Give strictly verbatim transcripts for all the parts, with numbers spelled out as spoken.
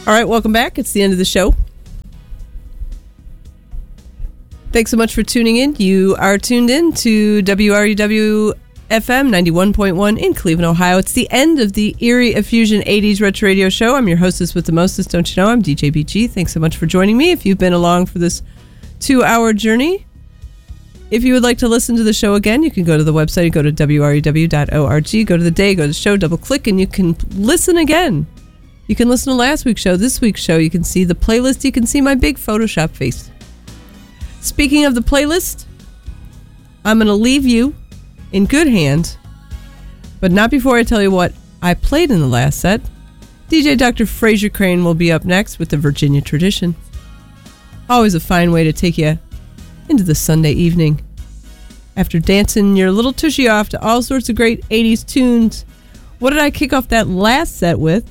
All right, welcome back. It's the end of the show. Thanks so much for tuning in. You are tuned in to W R E W F M ninety-one point one in Cleveland, Ohio. It's the end of the Erie Effusion eighties Retro Radio Show. I'm your hostess with the mostest, don't you know? I'm D J B G. Thanks so much for joining me. If you've been along for this two-hour journey, if you would like to listen to the show again, you can go to the website, go to W R E W dot org, go to the day, go to the show, double-click, and you can listen again. You can listen to last week's show, this week's show. You can see the playlist. You can see my big Photoshop face. Speaking of the playlist, I'm going to leave you in good hands, but not before I tell you what I played in the last set. D J Doctor Fraser Crane will be up next with the Virginia Tradition. Always a fine way to take you into the Sunday evening. After dancing your little tushy off to all sorts of great eighties tunes, what did I kick off that last set with?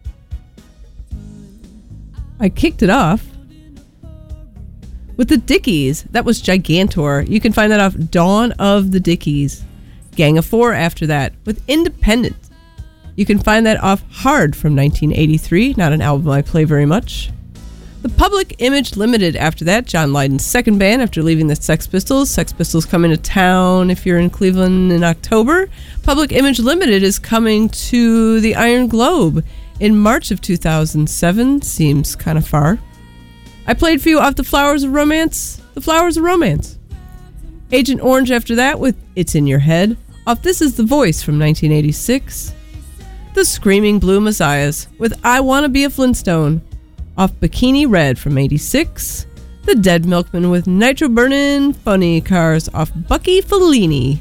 I kicked it off with the Dickies. That was Gigantor. You can find that off Dawn of the Dickies. Gang of Four after that with Independent. You can find that off Hard from nineteen eighty-three. Not an album I play very much. The Public Image Limited after that. John Lydon's second band after leaving the Sex Pistols. Sex Pistols coming to town if you're in Cleveland in October. Public Image Limited is coming to the Iron Globe in March of two thousand seven. Seems kind of far. I played for you off The Flowers of Romance. The Flowers of Romance. Agent Orange after that with It's in Your Head. Off This Is the Voice from nineteen eighty-six. The Screaming Blue Messiahs with I Wanna Be a Flintstone. Off Bikini Red from eighty-six. The Dead Milkmen with Nitro Burnin' Funny Cars off Bucky Fellini.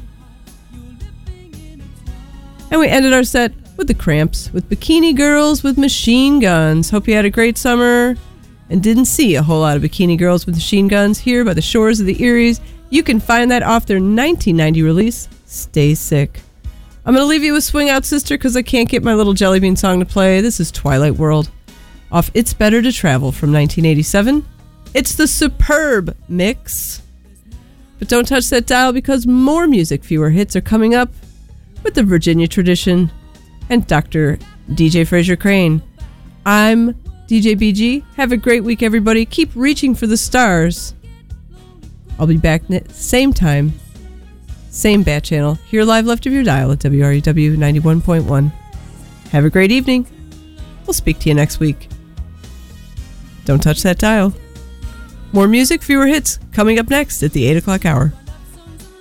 And we ended our set with the Cramps with Bikini Girls with Machine Guns. Hope you had a great summer and didn't see a whole lot of Bikini Girls with Machine Guns here by the shores of the Eries. You can find that off their nineteen ninety release, Stay Sick. I'm going to leave you with Swing Out Sister because I can't get my little Jelly Bean song to play. This is Twilight World off It's Better to Travel from nineteen eighty-seven. It's the Superb Mix. But don't touch that dial because more music, fewer hits are coming up with the Virginia Tradition and Doctor D J Fraser Crane. I'm D J B G. Have a great week, everybody. Keep reaching for the stars. I'll be back same time, same bat channel, here live left of your dial at W R E W ninety-one point one. Have a great evening. We'll speak to you next week. Don't touch that dial. More music, fewer hits, coming up next at the eight o'clock hour.